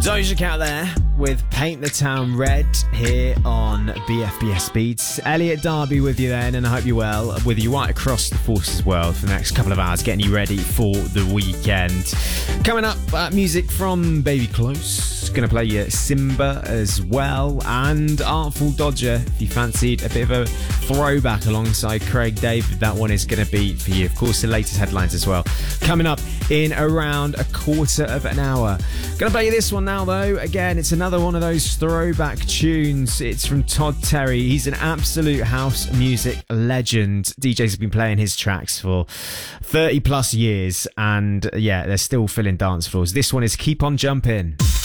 Doja Cat there with Paint the Town Red here on BFBS Beats. Elliot Darby with you then, and I hope you're well. With you right across the Forces world for the next couple of hours, getting you ready for the weekend. Coming up, music from Baby Close. Going to play you Simba as well, and Artful Dodger if you fancied a bit of a throwback alongside Craig David. That one is going to be for you. Of course, the latest headlines as well. Coming up in around a quarter of an hour. Going to play you this one now though. Again, it's another one of those throwback tunes. It's from Todd Terry. He's an absolute house music legend. DJs have been playing his tracks for 30 plus years, and yeah, they're still filling dance floors. This one is Keep On Jumping.